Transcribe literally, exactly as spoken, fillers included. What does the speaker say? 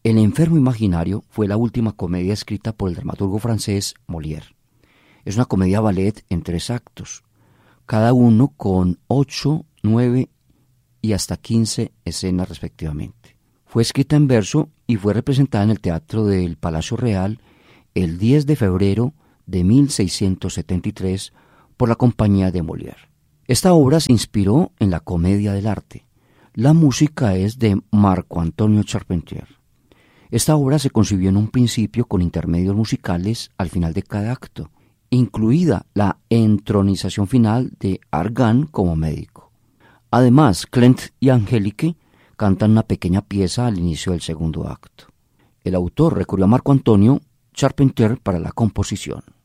El enfermo imaginario fue la última comedia escrita por el dramaturgo francés Molière. Es una comedia ballet en tres actos, cada uno con ocho, nueve y hasta quince escenas respectivamente. Fue escrita en verso y fue representada en el Teatro del Palacio Real el diez de febrero de mil seiscientos setenta y tres por la compañía de Molière. Esta obra se inspiró en la comedia del arte. La música es de Marco Antonio Charpentier. Esta obra se concibió en un principio con intermedios musicales al final de cada acto, incluida la entronización final de Argan como médico. Además, Clement y Angélique cantan una pequeña pieza al inicio del segundo acto. El autor recurrió a Marco Antonio Charpentier para la composición.